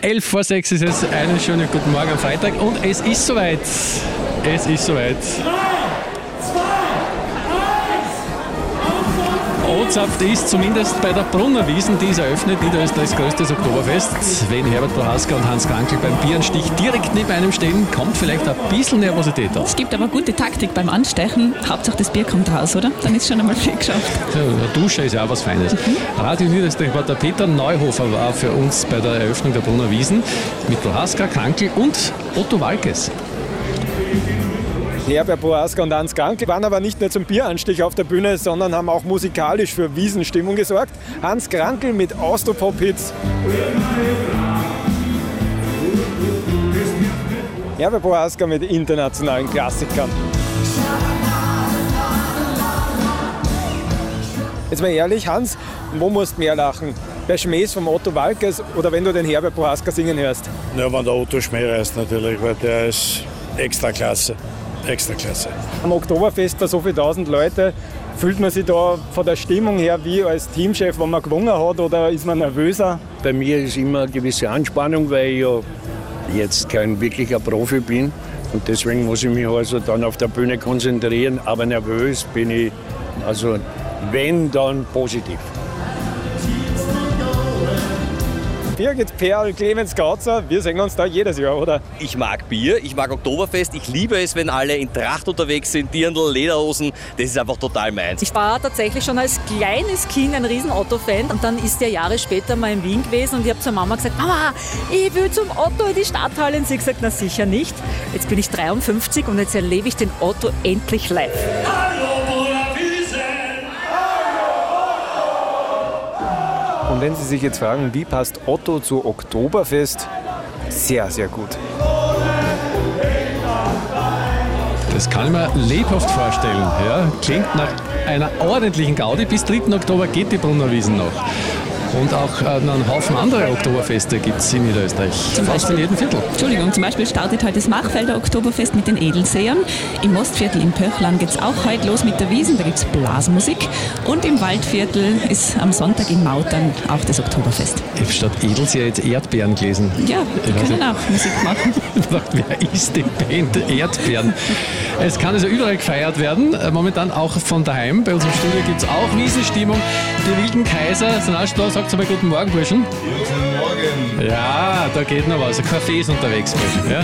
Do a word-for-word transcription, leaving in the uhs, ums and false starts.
Elf vor sechs ist es. Einen schönen guten Morgen am Freitag und es ist soweit. Es ist soweit. Ozapft ist zumindest bei der Brunner Wiesn, die ist eröffnet, Niederösterreichs größtes Oktoberfest. Wenn Herbert Prohaska und Hans Krankl beim Bieranstich direkt neben einem stehen, kommt vielleicht ein bisschen Nervosität auf. Es gibt aber gute Taktik beim Anstechen. Hauptsache das Bier kommt raus, oder? Dann ist schon einmal viel geschafft. Ja, eine Dusche ist ja auch was Feines. Mhm. Radio Niederösterreich-Reporter Peter Neuhofer war für uns bei der Eröffnung der Brunner Wiesn mit Prohaska, Krankl und Otto Waalkes. Herbert Prohaska und Hans Krankl waren aber nicht nur zum Bieranstich auf der Bühne, sondern haben auch musikalisch für Wiesenstimmung gesorgt. Hans Krankl mit Austropop-Hits. Herbert Prohaska mit internationalen Klassikern. Jetzt mal ehrlich, Hans, wo musst du mehr lachen? Bei Schmähs vom Otto Waalkes oder wenn du den Herbert Prohaska singen hörst? Ja, wenn der Otto Schmäh reißt natürlich, weil der ist extra klasse. Extra klasse. Am Oktoberfest für so viele tausend Leute, fühlt man sich da von der Stimmung her wie als Teamchef, wenn man gewonnen hat, oder ist man nervöser? Bei mir ist immer eine gewisse Anspannung, weil ich ja jetzt kein wirklicher Profi bin. Und deswegen muss ich mich also dann auf der Bühne konzentrieren. Aber nervös bin ich, also wenn, dann positiv. Birgit Perl, Clemens Gautzer, wir sehen uns da jedes Jahr, oder? Ich mag Bier, ich mag Oktoberfest, ich liebe es, wenn alle in Tracht unterwegs sind, Dirndl, Lederhosen, das ist einfach total meins. Ich war tatsächlich schon als kleines Kind ein riesen Otto-Fan und dann ist der Jahre später mal in Wien gewesen und ich habe zur Mama gesagt, Mama, ich will zum Otto in die Stadthalle, und sie hat gesagt, na sicher nicht. Jetzt bin ich dreiundfünfzig und jetzt erlebe ich den Otto endlich live. Und wenn Sie sich jetzt fragen, wie passt Otto zu Oktoberfest? Sehr, sehr gut. Das kann ich mir lebhaft vorstellen. Ja, klingt nach einer ordentlichen Gaudi. Bis dritten Oktober geht die Brunner Wiesn noch. Und auch einen Haufen andere Oktoberfeste gibt es in Niederösterreich. Zum Fast in jedem Viertel. Entschuldigung, zum Beispiel startet heute das Machfelder Oktoberfest mit den Edelsehern. Im Mostviertel in Pöchland geht es auch heute los mit der Wiesn, da gibt es Blasmusik. Und im Waldviertel ist am Sonntag in Mautern auch das Oktoberfest. Ich habe statt Edelseher jetzt Erdbeeren gelesen. Ja, die ich können auch Musik machen. Wer ist die Band Erdbeeren? Es kann also überall gefeiert werden, momentan auch von daheim. Bei uns im Studio gibt es auch Wiesenstimmung. Die wilden Kaiser sind auch da. Sagt mal guten Morgen, Burschen. Guten Morgen. Ja, da geht noch was. Ein Café ist unterwegs, Burschen. Ja?